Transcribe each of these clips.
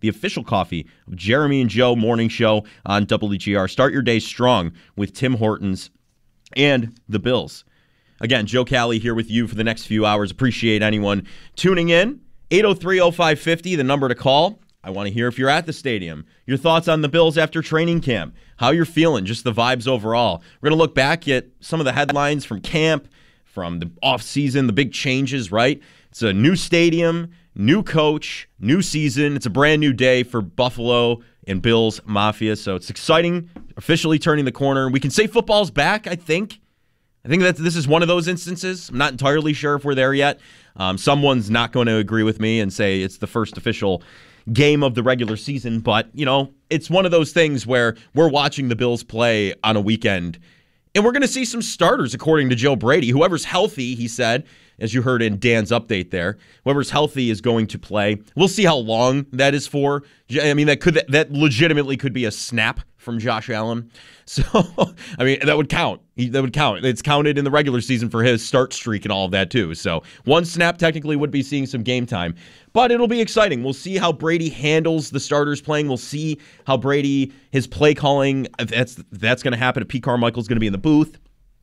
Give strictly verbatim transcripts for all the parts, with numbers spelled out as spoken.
the official coffee of Jeremy and Joe morning show on W G R. Start your day strong with Tim Hortons and the Bills. Again, Joe Cali here with you for the next few hours. Appreciate anyone tuning in. eight oh three oh five fifty, the number to call. I want to hear if you're at the stadium. Your thoughts on the Bills after training camp. How you're feeling, just the vibes overall. We're going to look back at some of the headlines from camp, from the offseason, the big changes, right? It's a new stadium, new coach, new season. It's a brand new day for Buffalo and Bills Mafia, so it's exciting, officially turning the corner. We can say football's back, I think. I think that this is one of those instances. I'm not entirely sure if we're there yet. Um, someone's not going to agree with me and say it's the first official game of the regular season, but, you know, it's one of those things where we're watching the Bills play on a weekend, and we're going to see some starters, according to Joe Brady. Whoever's healthy, he said, as you heard in Dan's update there, whoever's healthy is going to play. We'll see how long that is for. I mean, that could that legitimately could be a snap from Josh Allen. So, I mean, that would count. He, that would count. It's counted in the regular season for his start streak and all of that, too. So, one snap technically would be seeing some game time. But it'll be exciting. We'll see how Brady handles the starters playing. We'll see how Brady, his play calling, that's, that's going to happen. If Pete Carmichael's going to be in the booth.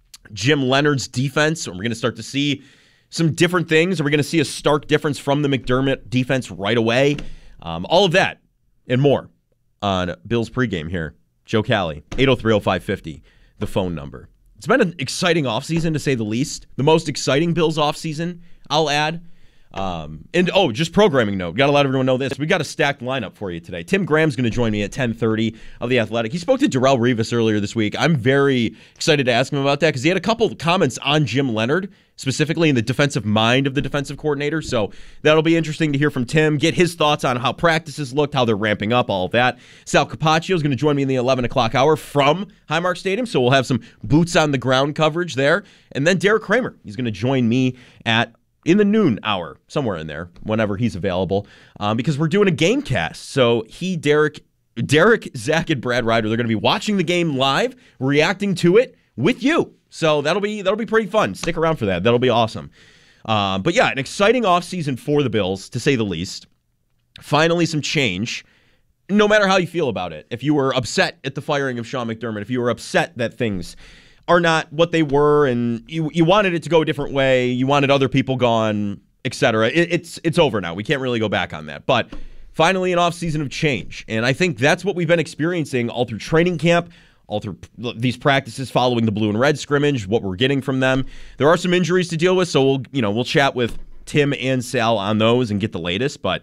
Jim Leonard's defense, and we're going to start to see some different things. Are we going to see a stark difference from the McDermott defense right away? Um, all of that and more on Bills pregame here. Joe Cali, eight oh three oh five fifty, the phone number. It's been an exciting offseason, to say the least. The most exciting Bills offseason, I'll add. Um, and, oh, just programming note. Got to let everyone know this. We got a stacked lineup for you today. Tim Graham's going to join me at ten thirty of The Athletic. He spoke to Darrelle Revis earlier this week. I'm very excited to ask him about that because he had a couple of comments on Jim Leonard, specifically in the defensive mind of the defensive coordinator. So that'll be interesting to hear from Tim, get his thoughts on how practices looked, how they're ramping up, all of that. Sal Capaccio is going to join me in the eleven o'clock hour from Highmark Stadium, so we'll have some boots on the ground coverage there. And then Derek Kramer, he's going to join me at in the noon hour, somewhere in there, whenever he's available, um, because we're doing a game cast. So he, Derek, Derek, Zach, and Brad Ryder, they're going to be watching the game live, reacting to it with you. So that'll be that'll be pretty fun. Stick around for that. That'll be awesome. Uh, but yeah, an exciting offseason for the Bills, to say the least. Finally, some change. No matter how you feel about it, if you were upset at the firing of Sean McDermott, if you were upset that things are not what they were, and you you wanted it to go a different way, you wanted other people gone, et cetera. It, it's it's over now. We can't really go back on that. But finally, an offseason of change, and I think that's what we've been experiencing all through training camp, all through these practices following the blue and red scrimmage. What we're getting from them. There are some injuries to deal with, so we'll you know we'll chat with Tim and Sal on those and get the latest. But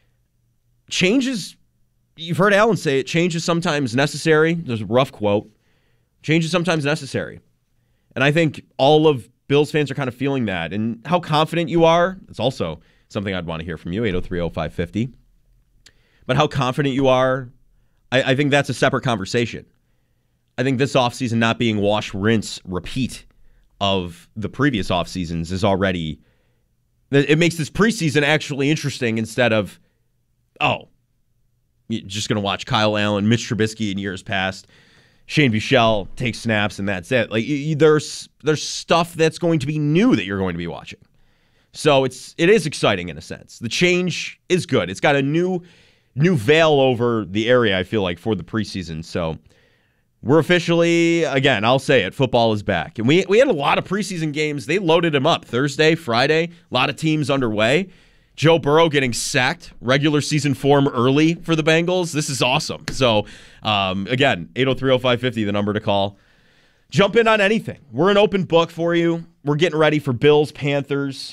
change is, you've heard Alan say it. Change is sometimes necessary. There's a rough quote. Change is sometimes necessary. And I think all of Bills fans are kind of feeling that. And how confident you are, it's also something I'd want to hear from you, eight oh three oh five fifty. But how confident you are, I, I think that's a separate conversation. I think this offseason not being wash, rinse, repeat of the previous offseasons is already, it makes this preseason actually interesting instead of, oh, you're just going to watch Kyle Allen, Mitch Trubisky in years past, Shane Buechele take snaps, and that's it. Like you, there's there's stuff that's going to be new that you're going to be watching. So it's it is exciting in a sense. The change is good. It's got a new new veil over the area, I feel like, for the preseason. So we're officially, again, I'll say it, football is back. And we we had a lot of preseason games. They loaded them up Thursday, Friday. A lot of teams underway. Joe Burrow getting sacked, regular season form early for the Bengals. This is awesome. So, um, again, eight oh three oh five fifty, the number to call. Jump in on anything. We're an open book for you. We're getting ready for Bills, Panthers.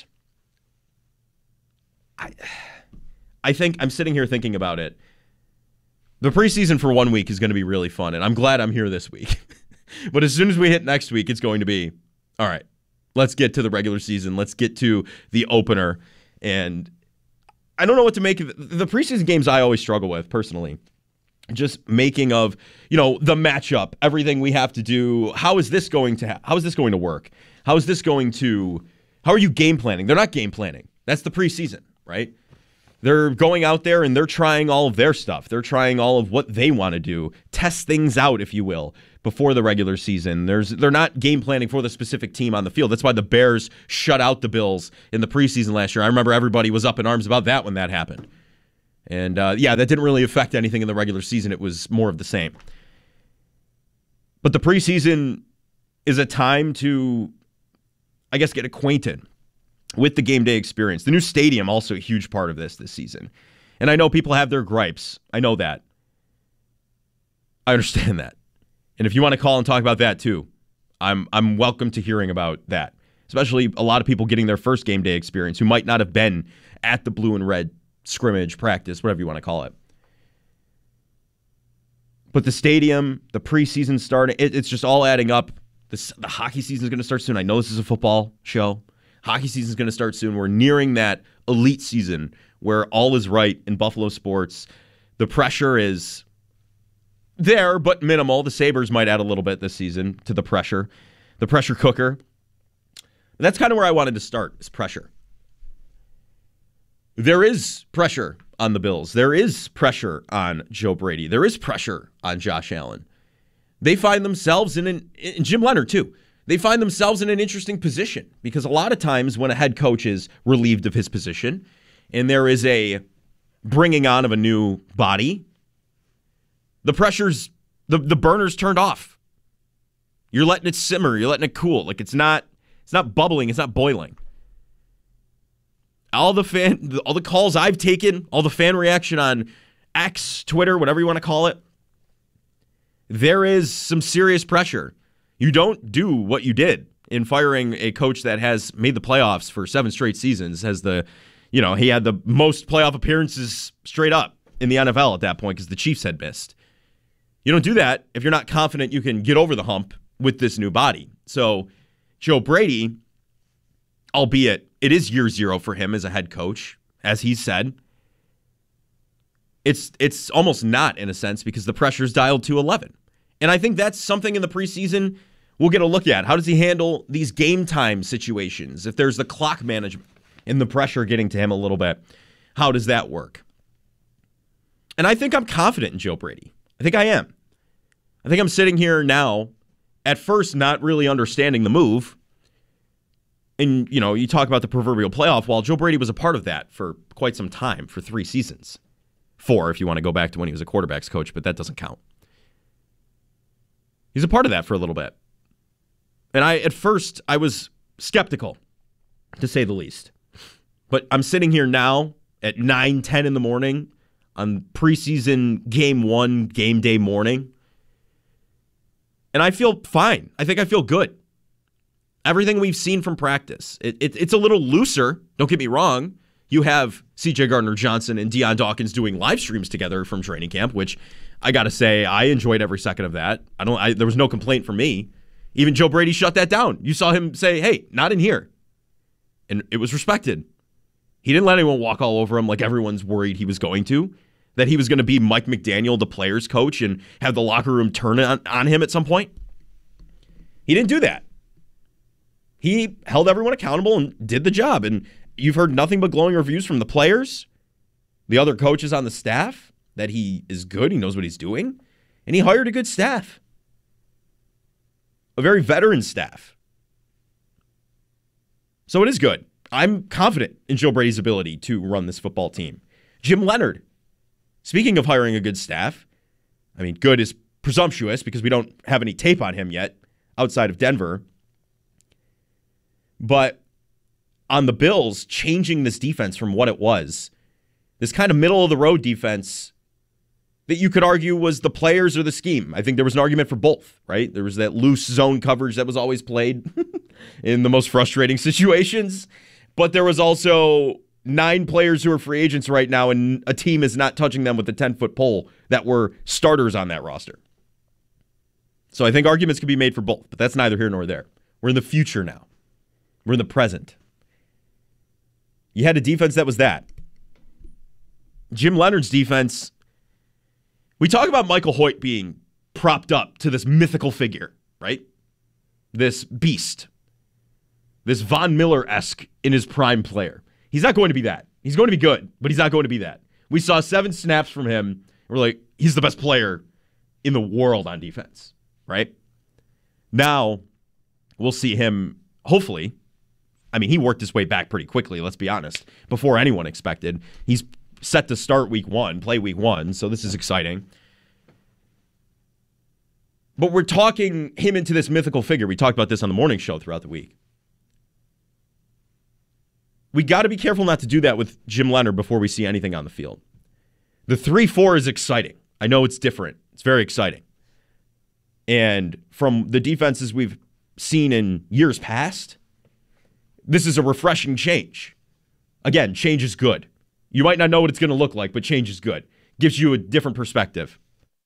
I, I think I'm sitting here thinking about it. The preseason for one week is going to be really fun, and I'm glad I'm here this week. But as soon as we hit next week, it's going to be, all right, let's get to the regular season. Let's get to the opener. And I don't know what to make of it. The preseason games I always struggle with, personally. Just making of, you know, the matchup, everything we have to do. How is this going to ha- how is this going to work? How is this going to how are you game planning? They're not game planning. That's the preseason, right? They're going out there and they're trying all of their stuff. They're trying all of what they want to do, test things out, if you will, before the regular season. There's they're not game planning for the specific team on the field. That's why the Bears shut out the Bills in the preseason last year. I remember everybody was up in arms about that when that happened. And, uh, yeah, that didn't really affect anything in the regular season. It was more of the same. But the preseason is a time to, I guess, get acquainted with the game day experience. The new stadium, also a huge part of this this season. And I know people have their gripes. I know that. I understand that. And if you want to call and talk about that too, I'm I'm welcome to hearing about that. Especially a lot of people getting their first game day experience who might not have been at the blue and red scrimmage, practice, whatever you want to call it. But the stadium, the preseason starting, it, it's just all adding up. This, the hockey season is going to start soon. I know this is a football show. Hockey season is going to start soon. We're nearing that elite season where all is right in Buffalo sports. The pressure is there, but minimal. The Sabres might add a little bit this season to the pressure. The pressure cooker. That's kind of where I wanted to start, is pressure. There is pressure on the Bills. There is pressure on Joe Brady. There is pressure on Josh Allen. They find themselves in an, and Jim Leonard too, they find themselves in an interesting position because a lot of times when a head coach is relieved of his position and there is a bringing on of a new body, the pressure's, the, the burner's turned off. You're letting it simmer. You're letting it cool. Like it's not, it's not bubbling. It's not boiling. All the fan, all the calls I've taken, all the fan reaction on X, Twitter, whatever you want to call it, there is some serious pressure. You don't do what you did in firing a coach that has made the playoffs for seven straight seasons. Has the, you know, he had the most playoff appearances straight up in the N F L at that point because the Chiefs had missed. You don't do that if you're not confident you can get over the hump with this new body. So Joe Brady, albeit it is year zero for him as a head coach, as he said, it's it's almost not in a sense because the pressure's dialed to eleven. And I think that's something in the preseason we'll get a look at. How does he handle these game time situations? If there's the clock management and the pressure getting to him a little bit, how does that work? And I think I'm confident in Joe Brady. I think I am. I think I'm sitting here now, at first not really understanding the move. And, you know, you talk about the proverbial playoff wall. Joe Brady was a part of that for quite some time, for three seasons. Four, if you want to go back to when he was a quarterback's coach, but that doesn't count. He's a part of that for a little bit. And I, at first, I was skeptical, to say the least. But I'm sitting here now at nine, ten in the morning on preseason game one, game day morning. And I feel fine. I think I feel good. Everything we've seen from practice, it, it, it's a little looser. Don't get me wrong. You have C J Gardner-Johnson and Deion Dawkins doing live streams together from training camp, which I got to say, I enjoyed every second of that. I don't. I, there was no complaint from me. Even Joe Brady shut that down. You saw him say, hey, not in here. And it was respected. He didn't let anyone walk all over him like everyone's worried he was going to, that he was going to be Mike McDaniel, the players coach, and have the locker room turn on, on him at some point. He didn't do that. He held everyone accountable and did the job. And you've heard nothing but glowing reviews from the players, the other coaches on the staff, that he is good, he knows what he's doing, and he hired a good staff. A very veteran staff. So it is good. I'm confident in Joe Brady's ability to run this football team. Jim Leonard, speaking of hiring a good staff, I mean, good is presumptuous because we don't have any tape on him yet outside of Denver. But on the Bills, changing this defense from what it was, this kind of middle-of-the-road defense that you could argue was the players or the scheme. I think there was an argument for both, right? There was that loose zone coverage that was always played in the most frustrating situations. But there was also nine players who are free agents right now, and a team is not touching them with a ten-foot pole that were starters on that roster. So I think arguments can be made for both, but that's neither here nor there. We're in the future now. We're in the present. You had a defense that was that. Jim Leonard's defense, we talk about Michael Hoyt being propped up to this mythical figure, right? This beast. This Von Miller-esque in his prime player. He's not going to be that. He's going to be good, but he's not going to be that. We saw seven snaps from him, and we're like, he's the best player in the world on defense, right? Now, we'll see him, hopefully. I mean, he worked his way back pretty quickly, let's be honest, before anyone expected. He's set to start week one, play week one, so this is exciting. But we're talking him into this mythical figure. We talked about this on the morning show throughout the week. We got to be careful not to do that with Jim Leonhard before we see anything on the field. The three four is exciting. I know it's different. It's very exciting. And from the defenses we've seen in years past, this is a refreshing change. Again, change is good. You might not know what it's going to look like, but change is good. Gives you a different perspective.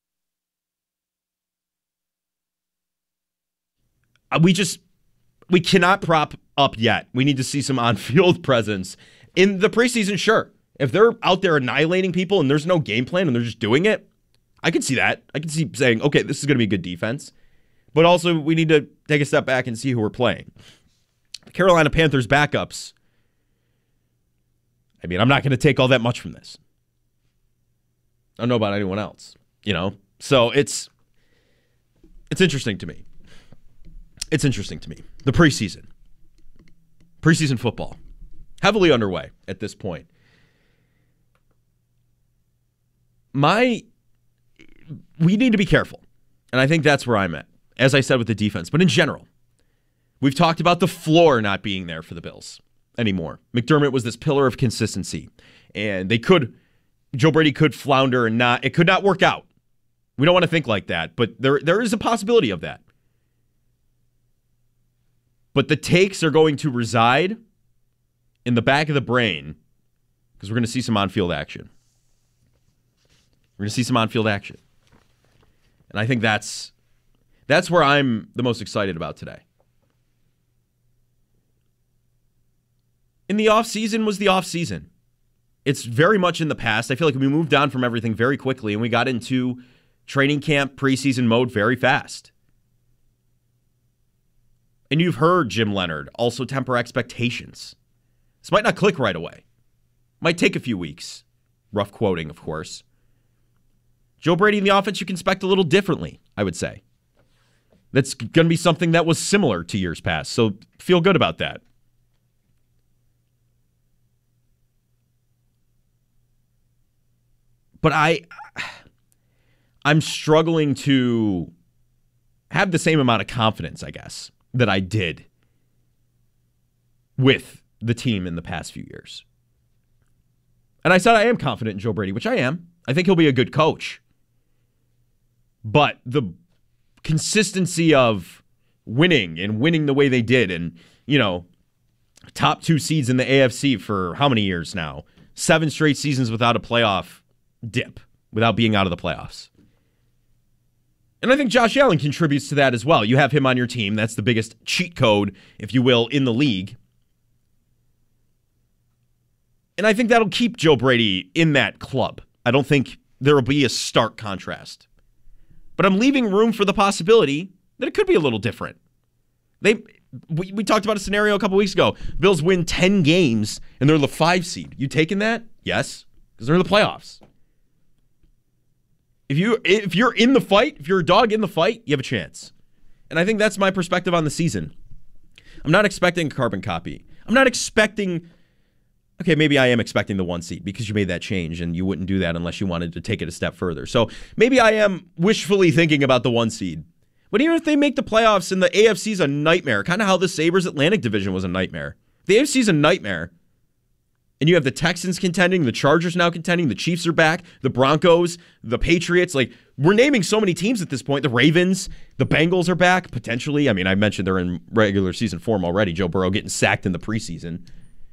We just, we cannot prop up yet. We need to see some on-field presence. In the preseason, sure. If they're out there annihilating people and there's no game plan and they're just doing it, I can see that. I can see saying, okay, this is going to be a good defense. But also, we need to take a step back and see who we're playing. Carolina Panthers backups. I mean, I'm not going to take all that much from this. I don't know about anyone else, you know? So it's it's interesting to me. It's interesting to me. The preseason. Preseason football. Heavily underway at this point. My, we need to be careful. And I think that's where I'm at. As I said with the defense. But in general, we've talked about the floor not being there for the Bills anymore. McDermott was this pillar of consistency. And they could, Joe Brady could flounder and not, it could not work out. We don't want to think like that. But there there is a possibility of that. But the takes are going to reside in the back of the brain because we're going to see some on-field action. We're going to see some on-field action. And I think that's that's where I'm the most excited about today. In the offseason was the offseason. It's very much in the past. I feel like we moved on from everything very quickly and we got into training camp preseason mode very fast. And you've heard Jim Leonhard also temper expectations. This might not click right away. Might take a few weeks. Rough quoting, of course. Joe Brady in the offense, you can expect a little differently, I would say. That's going to be something that was similar to years past, so feel good about that. But I, I'm struggling to have the same amount of confidence, I guess, that I did with the team in the past few years. And I said I am confident in Joe Brady, which I am. I think he'll be a good coach. But the consistency of winning and winning the way they did and, you know, top two seeds in the A F C for how many years now? Seven straight seasons without a playoff dip, without being out of the playoffs. And I think Josh Allen contributes to that as well. You have him on your team. That's the biggest cheat code, if you will, in the league. And I think that'll keep Joe Brady in that club. I don't think there will be a stark contrast. But I'm leaving room for the possibility that it could be a little different. They we, we talked about a scenario a couple weeks ago. Bills win ten games, and they're the five seed. You taking that? Yes, because they're in the playoffs. If, you, if you're in the fight, if you're a dog in the fight, you have a chance. And I think that's my perspective on the season. I'm not expecting a carbon copy. I'm not expecting... Okay, maybe I am expecting the one seed because you made that change and you wouldn't do that unless you wanted to take it a step further. So maybe I am wishfully thinking about the one seed. But even if they make the playoffs and the A F C is a nightmare, kind of how the Sabres Atlantic division was a nightmare. The A F C is a nightmare. And you have the Texans contending, the Chargers now contending, the Chiefs are back, the Broncos, the Patriots. Like, we're naming so many teams at this point. The Ravens, the Bengals are back, potentially. I mean, I mentioned they're in regular season form already. Joe Burrow getting sacked in the preseason.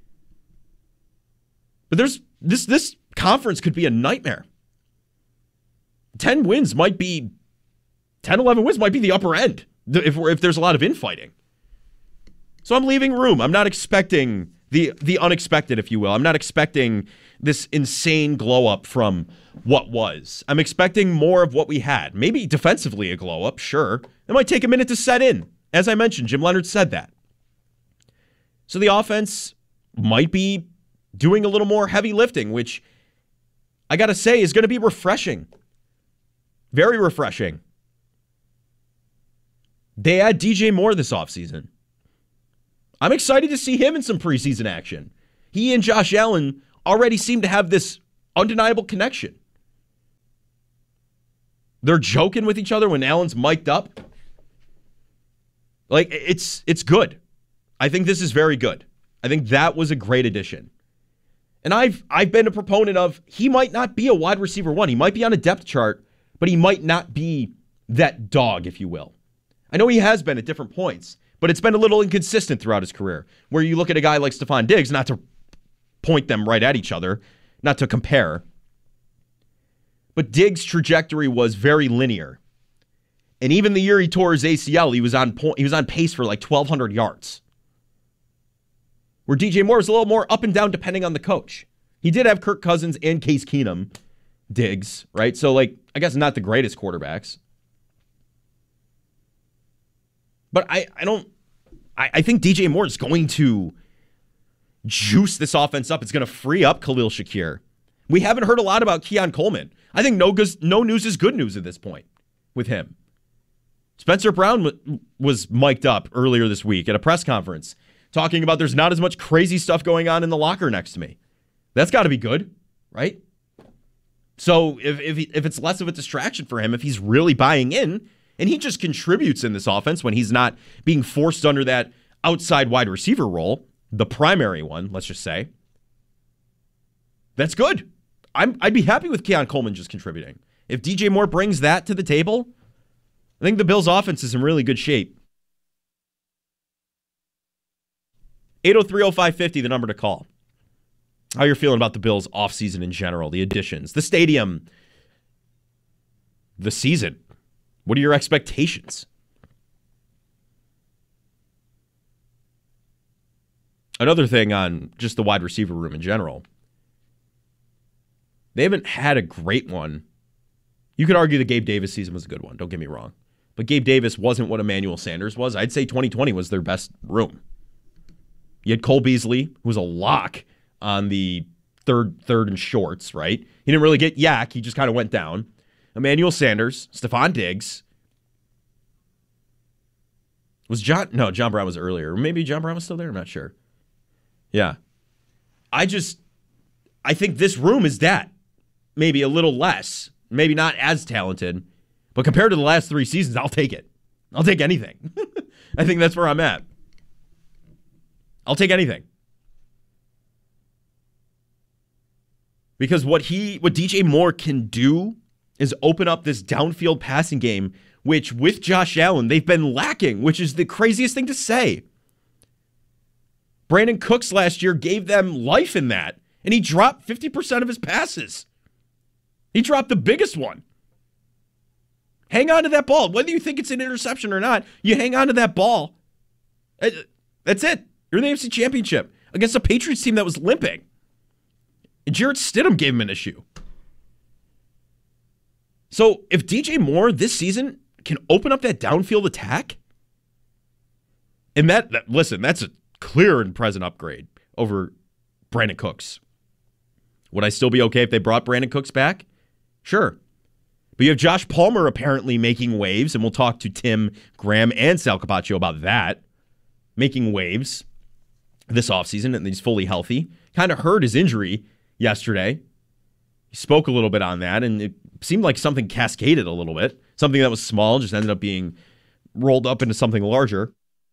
But there's this this conference could be a nightmare. ten wins might be, ten, eleven wins might be the upper end if we're, if there's a lot of infighting. So I'm leaving room. I'm not expecting the the unexpected, if you will. I'm not expecting this insane glow up from what was. I'm expecting more of what we had. Maybe defensively a glow up, sure. It might take a minute to set in. As I mentioned, Jim Leonhard said that. So the offense might be doing a little more heavy lifting, which I got to say is going to be refreshing. Very refreshing. They add D J Moore this offseason. I'm excited to see him in some preseason action. He and Josh Allen already seem to have this undeniable connection. They're joking with each other when Allen's mic'd up. Like, it's it's good. I think this is very good. I think that was a great addition. And I've I've been a proponent of he might not be a wide receiver one. He might be on a depth chart, but he might not be that dog, if you will. I know he has been at different points, but it's been a little inconsistent throughout his career, where you look at a guy like Stephon Diggs, not to point them right at each other, not to compare, but Diggs' trajectory was very linear. And even the year he tore his A C L, he was on point, he was on pace for like twelve hundred yards. Where D J Moore was a little more up and down depending on the coach. He did have Kirk Cousins and Case Keenum, Diggs, right? So, like, I guess not the greatest quarterbacks. But I, I don't, I, I think D J Moore is going to juice this offense up. It's going to free up Khalil Shakir. We haven't heard a lot about Keon Coleman. I think no, no news is good news at this point with him. Spencer Brown w- was mic'd up earlier this week at a press conference talking about there's not as much crazy stuff going on in the locker next to me. That's got to be good, right? So if if, he, if it's less of a distraction for him, if he's really buying in, and he just contributes in this offense when he's not being forced under that outside wide receiver role, the primary one, let's just say, that's good. I'm, I'd be happy with Keon Coleman just contributing. If D J Moore brings that to the table, I think the Bills' offense is in really good shape. eight oh three oh five fifty, the number to call. How you're feeling about the Bills' offseason in general, the additions, the stadium, the season. What are your expectations? Another thing on just the wide receiver room in general. They haven't had a great one. You could argue the Gabe Davis season was a good one, don't get me wrong. But Gabe Davis wasn't what Emmanuel Sanders was. I'd say twenty twenty was their best room. You had Cole Beasley, who was a lock on the third third and shorts, right? He didn't really get yak. He just kind of went down. Emmanuel Sanders, Stephon Diggs. Was John... No, John Brown was earlier. Maybe John Brown was still there. I'm not sure. Yeah. I just... I think this room is that. Maybe a little less. Maybe not as talented. But compared to the last three seasons, I'll take it. I'll take anything. I think that's where I'm at. I'll take anything. Because what he, what D J Moore can do is open up this downfield passing game, which with Josh Allen, they've been lacking, which is the craziest thing to say. Brandon Cooks last year gave them life in that, and he dropped fifty percent of his passes. He dropped the biggest one. Hang on to that ball. Whether you think it's an interception or not, you hang on to that ball. That's it. You're in the A F C Championship against a Patriots team that was limping. And Jarrett Stidham gave him an issue. So if D J Moore this season can open up that downfield attack, and that, that listen, that's a clear and present upgrade over Brandon Cooks. Would I still be okay if they brought Brandon Cooks back? Sure. But you have Josh Palmer apparently making waves, and we'll talk to Tim Graham and Sal Capaccio about that. Making waves this offseason, and he's fully healthy. Kind of hurt his injury yesterday. He spoke a little bit on that, and it seemed like something cascaded a little bit. Something that was small just ended up being rolled up into something larger.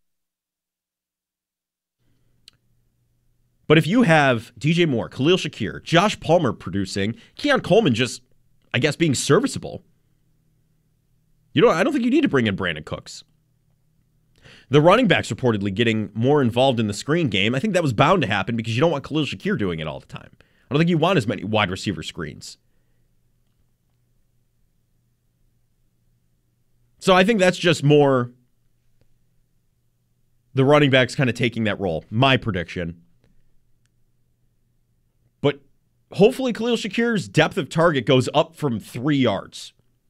But if you have D J Moore, Khalil Shakir, Josh Palmer producing, Keon Coleman just, I guess, being serviceable, you know, I don't think you need to bring in Brandon Cooks. The running backs reportedly getting more involved in the screen game. I think that was bound to happen because you don't want Khalil Shakir doing it all the time. I don't think you want as many wide receiver screens. So I think that's just more the running backs kind of taking that role. My prediction. But hopefully Khalil Shakir's depth of target goes up from three yards.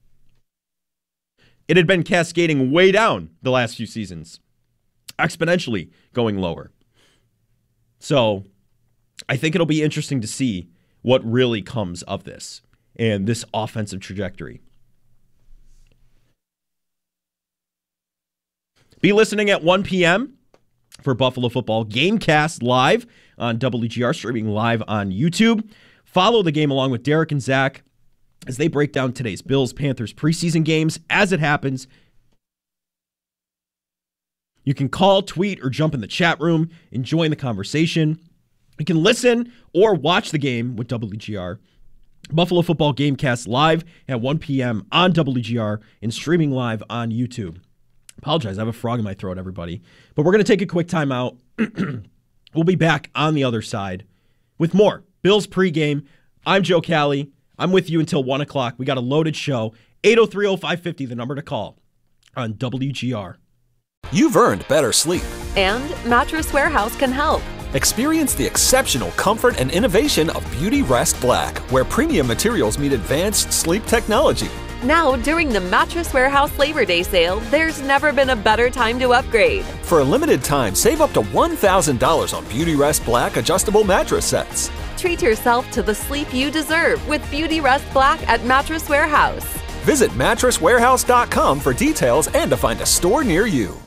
It had been cascading way down the last few seasons. Exponentially going lower. So I think it'll be interesting to see what really comes of this and this offensive trajectory. Be listening at one p.m. for Buffalo Football Gamecast live on W G R, streaming live on YouTube. Follow the game along with Derek and Zach as they break down today's Bills-Panthers preseason games as it happens. You can call, tweet, or jump in the chat room and join the conversation. You can listen or watch the game with W G R. Buffalo Football Gamecast live at one p.m. on W G R and streaming live on YouTube. Apologize, I have a frog in my throat, everybody. But we're going to take a quick timeout. We'll be back on the other side with more Bills pregame. I'm Joe Cali. I'm with you until one o'clock. We got a loaded show. eight oh three oh five fifty, the number to call on W G R. You've earned better sleep. And Mattress Warehouse can help. Experience the exceptional comfort and innovation of Beauty Rest Black, where premium materials meet advanced sleep technology. Now, during the Mattress Warehouse Labor Day sale, there's never been a better time to upgrade. For a limited time, save up to one thousand dollars on Beauty Rest Black adjustable mattress sets. Treat yourself to the sleep you deserve with Beauty Rest Black at Mattress Warehouse. Visit mattress warehouse dot com for details and to find a store near you.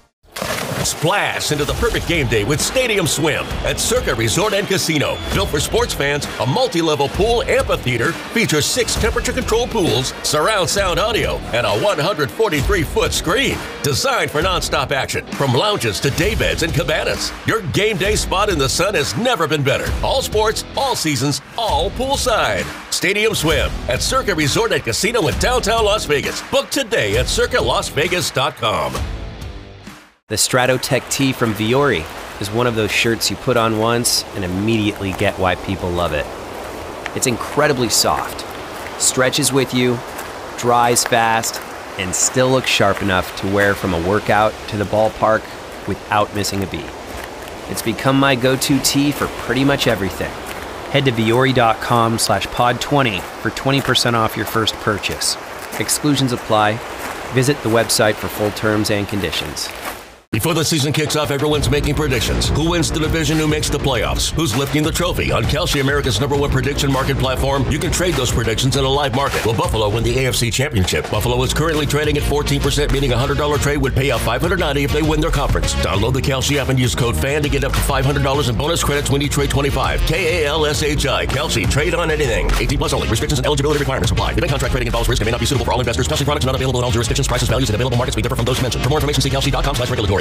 Splash into the perfect game day with Stadium Swim at Circa Resort and Casino. Built for sports fans, a multi-level pool amphitheater features six temperature-controlled pools, surround sound audio, and a one hundred forty-three foot screen. Designed for non-stop action, from lounges to daybeds and cabanas. Your game day spot in the sun has never been better. All sports, all seasons, all poolside. Stadium Swim at Circa Resort and Casino in downtown Las Vegas. Book today at circa las vegas dot com. The Stratotech tee from Viore is one of those shirts you put on once and immediately get why people love it. It's incredibly soft, stretches with you, dries fast, and still looks sharp enough to wear from a workout to the ballpark without missing a beat. It's become my go-to tee for pretty much everything. Head to Viore.com slash pod 20 for twenty percent off your first purchase. Exclusions apply. Visit the website for full terms and conditions. Before the season kicks off, everyone's making predictions. Who wins the division? Who makes the playoffs? Who's lifting the trophy? On Kalshi, America's number one prediction market platform, you can trade those predictions in a live market. Will Buffalo win the A F C Championship? Buffalo is currently trading at fourteen percent, meaning a one hundred dollars trade would pay out five hundred ninety dollars if they win their conference. Download the Kalshi app and use code FAN to get up to five hundred dollars in bonus credits when you trade twenty-five. K A L S H I. Kalshi. Trade on anything. eighteen plus only. Restrictions and eligibility requirements apply. Event contract trading involves risk and may not be suitable for all investors. Kalshi products are not available in all jurisdictions. Prices, values, and available markets may differ from those mentioned. For more information, see Kalshi.com slash regulatory.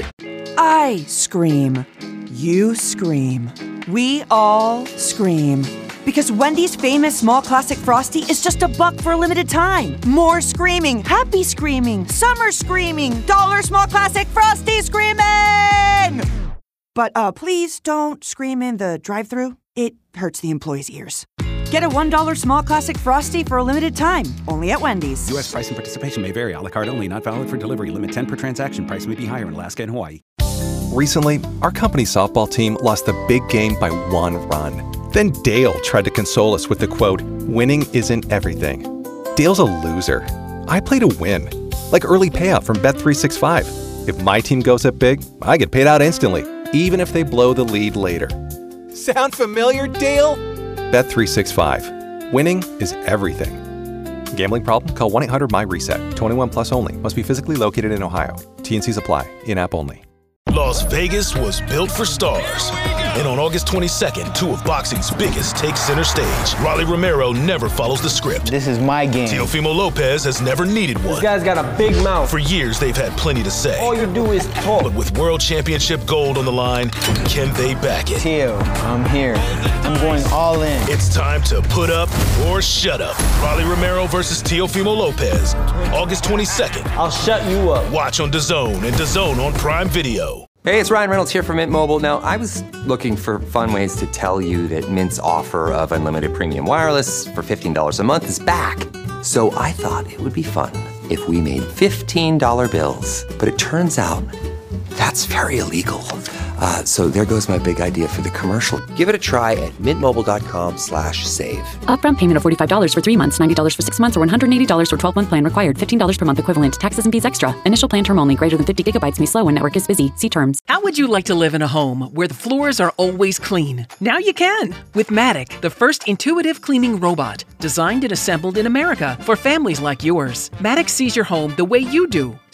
I scream. You scream. We all scream. Because Wendy's famous small classic Frosty is just a buck for a limited time. More screaming, happy screaming, summer screaming, dollar small classic Frosty screaming! But uh, please don't scream in the drive-thru. It hurts the employees' ears. Get a one dollar small classic Frosty for a limited time, only at Wendy's. U S price and participation may vary. A la carte only, not valid for delivery. Limit ten per transaction. Price may be higher in Alaska and Hawaii. Recently, our company's softball team lost the big game by one run. Then Dale tried to console us with the quote, "Winning isn't everything." Dale's a loser. I play to win. Like early payout from Bet three sixty-five. If my team goes up big, I get paid out instantly, even if they blow the lead later. Sound familiar, Dale? Bet three sixty-five. Winning is everything. Gambling problem? Call one eight hundred my reset. twenty-one plus only. Must be physically located in Ohio. T and C's apply. In-app only. Las Vegas was built for stars. And on August twenty-second, two of boxing's biggest take center stage. Rolly Romero never follows the script. This is my game. Teofimo Lopez has never needed one. This guy's got a big mouth. For years, they've had plenty to say. All you do is talk. But with world championship gold on the line, can they back it? Teo, I'm here. I'm going all in. It's time to put up or shut up. Rolly Romero versus Teofimo Lopez. August twenty-second. I'll shut you up. Watch on DAZN and DAZN on Prime Video. Hey, it's Ryan Reynolds here from Mint Mobile. Now, I was looking for fun ways to tell you that Mint's offer of unlimited premium wireless for fifteen dollars a month is back. So I thought it would be fun if we made fifteen dollar bills. But it turns out that's very illegal. Uh, so there goes my big idea for the commercial. Give it a try at mintmobile.com slash save. Upfront payment of forty-five dollars for three months, ninety dollars for six months, or one hundred eighty dollars for twelve-month plan required. fifteen dollars per month equivalent. Taxes and fees extra. Initial plan term only. Greater than fifty gigabytes may slow when network is busy. See terms. How would you like to live in a home where the floors are always clean? Now you can with Matic, the first intuitive cleaning robot. Designed and assembled in America for families like yours. Matic sees your home the way you do.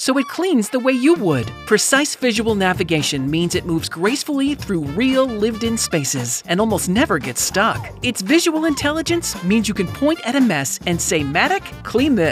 so it cleans the way you would. Precise visual navigation means it moves gracefully through real, lived-in spaces and almost never gets stuck. Its visual intelligence means you can point at a mess and say, Matic, clean this.